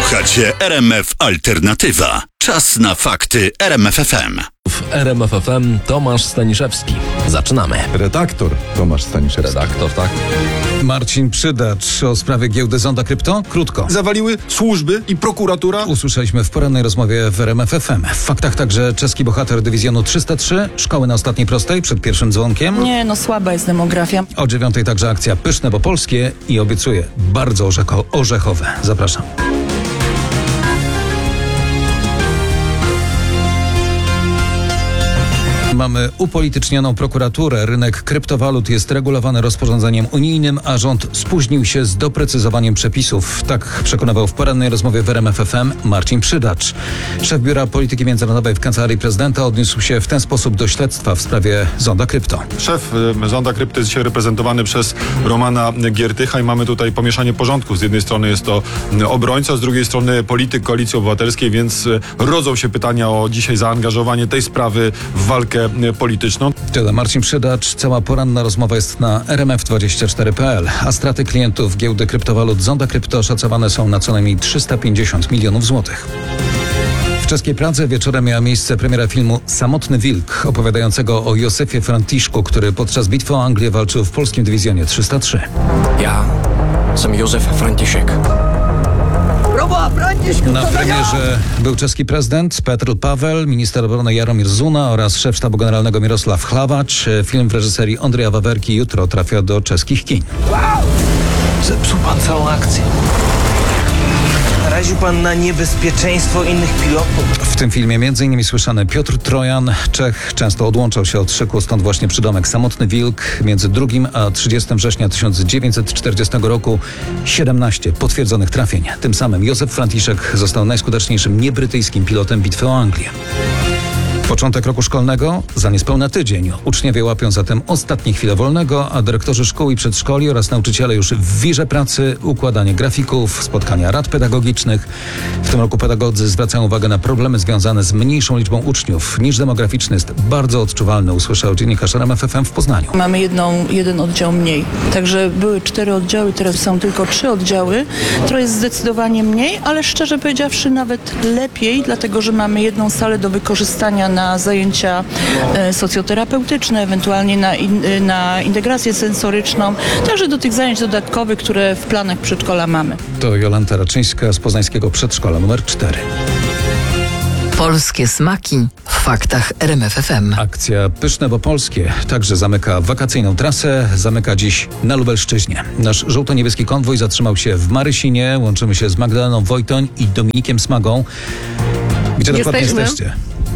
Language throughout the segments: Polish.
Słuchacie RMF Alternatywa. Czas na fakty RMF FM. W RMF FM Tomasz Staniszewski. Zaczynamy. Redaktor Tomasz Staniszewski. Redaktor, tak. Marcin Przydacz o sprawie giełdy Zonda Krypto. Krótko. Zawaliły służby i prokuratura. Usłyszeliśmy w porannej rozmowie w RMF FM. W faktach także czeski bohater dywizjonu 303, szkoły na ostatniej prostej przed pierwszym dzwonkiem. Nie, słaba jest demografia. O 9:00 także akcja Pyszne, bo polskie i obiecuję bardzo orzechowe. Zapraszam. Mamy upolitycznioną prokuraturę. Rynek kryptowalut jest regulowany rozporządzeniem unijnym, a rząd spóźnił się z doprecyzowaniem przepisów. Tak przekonywał w porannej rozmowie w RMF FM Marcin Przydacz. Szef Biura Polityki Międzynarodowej w Kancelarii Prezydenta odniósł się w ten sposób do śledztwa w sprawie Zonda Krypto. Szef Zonda Krypto jest dzisiaj reprezentowany przez Romana Giertycha i mamy tutaj pomieszanie porządków. Z jednej strony jest to obrońca, z drugiej strony polityk Koalicji Obywatelskiej, więc rodzą się pytania o dzisiaj zaangażowanie tej sprawy w walkę polityczną. Tyle Marcin Przydacz. Cała poranna rozmowa jest na rmf24.pl, a straty klientów giełdy kryptowalut Zonda Krypto szacowane są na co najmniej 350 milionów złotych. W czeskiej Pradze wieczorem miała miejsce premiera filmu Samotny Wilk, opowiadającego o Józefie Franciszku, który podczas bitwy o Anglię walczył w polskim dywizjonie 303. Ja jestem Józef Franciszek. Na premierze był czeski prezydent Petr Paweł, minister obrony Jaromir Zuna oraz szef sztabu generalnego Mirosław Chlawacz. Film w reżyserii Ondrzeja Wawerki jutro trafia do czeskich kin. Zepsuł pan całą akcję. Naraził pan na niebezpieczeństwo innych pilotów. W tym filmie m.in. słyszany Piotr Trojan. Czech często odłączał się od szyku, stąd właśnie przydomek Samotny Wilk. Między 2 a 30 września 1940 roku 17 potwierdzonych trafień. Tym samym Józef Franciszek został najskuteczniejszym niebrytyjskim pilotem bitwy o Anglię. Początek roku szkolnego za niespełna tydzień. Uczniowie łapią zatem ostatnie chwile wolnego, a dyrektorzy szkół i przedszkoli oraz nauczyciele już w wirze pracy, układanie grafików, spotkania rad pedagogicznych. W tym roku pedagodzy zwracają uwagę na problemy związane z mniejszą liczbą uczniów. Niż demograficzny jest bardzo odczuwalny, usłyszał dziennikarz RMF FM w Poznaniu. Mamy jeden oddział mniej. Także były 4 oddziały, teraz są tylko 3 oddziały. To jest zdecydowanie mniej, ale szczerze powiedziawszy nawet lepiej, dlatego że mamy jedną salę do wykorzystania na zajęcia socjoterapeutyczne, ewentualnie na integrację sensoryczną, także do tych zajęć dodatkowych, które w planach przedszkola mamy. To Jolanta Raczyńska z poznańskiego przedszkola numer 4. Polskie smaki w faktach RMF FM. Akcja Pyszne, bo polskie także zamyka wakacyjną trasę, zamyka dziś na Lubelszczyźnie. Nasz żółto-niebieski konwój zatrzymał się w Marysinie. Łączymy się z Magdaleną Wojtoń i Dominikiem Smagą. Gdzie dokładnie jesteście?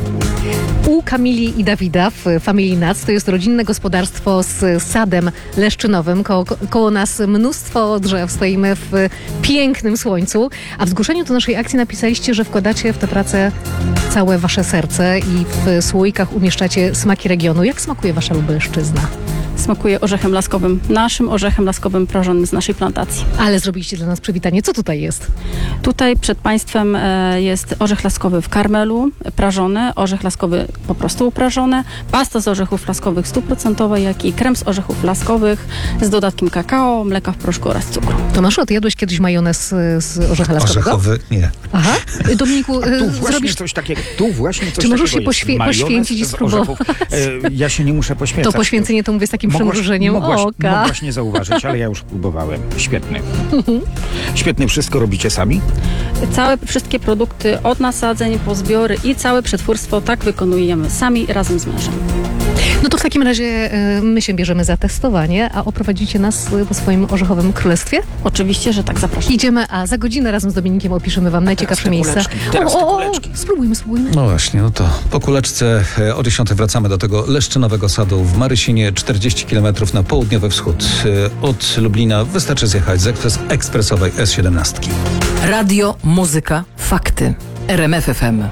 U Kamili i Dawida w Family Nuts. To jest rodzinne gospodarstwo z sadem leszczynowym. Koło nas mnóstwo drzew. Stoimy w pięknym słońcu. A w zgłoszeniu do naszej akcji napisaliście, że wkładacie w tę pracę całe wasze serce i w słoikach umieszczacie smaki regionu. Jak smakuje wasza Lubelszczyzna? Smakuje orzechem laskowym. Naszym orzechem laskowym prażonym z naszej plantacji. Ale zrobiliście dla nas przywitanie. Co tutaj jest? Tutaj przed państwem jest orzech laskowy w karmelu, prażony, orzech laskowy po prostu uprażony, pasta z orzechów laskowych 100%, jak i krem z orzechów laskowych z dodatkiem kakao, mleka w proszku oraz cukru. Tomaszu, a ty jadłeś kiedyś majonez z orzecha laskowego? Orzechowy nie. Aha. Dominiku, zrobisz coś takiego. Tu właśnie coś Czy możesz takiego się poświęcić i spróbować? Ja się nie muszę poświęcać. To poświęcenie to mówię z takim przymrużeniem oka. Mogłaś nie zauważyć, ale ja już próbowałem. Świetny. Świetny. Wszystko robicie sami? Wszystkie produkty od nasadzeń po zbiory i całe przetwórstwo tak wykonujemy sami razem z mężem. No to w takim razie my się bierzemy za testowanie, a oprowadzicie nas po swoim orzechowym królestwie? Oczywiście, że tak, zapraszam. Idziemy, a za godzinę razem z Dominikiem opiszemy wam najciekawsze miejsca. Spróbujmy. No właśnie, no to po kuleczce o 10:00 wracamy do tego leszczynowego sadu w Marysinie, 40 km na południowy wschód. Od Lublina wystarczy zjechać z ekspresowej S17. Radio, muzyka, fakty. RMF FM.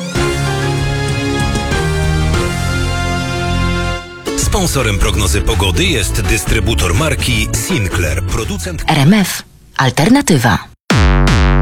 Sponsorem prognozy pogody jest dystrybutor marki Sinclair, producent RMF Alternatywa.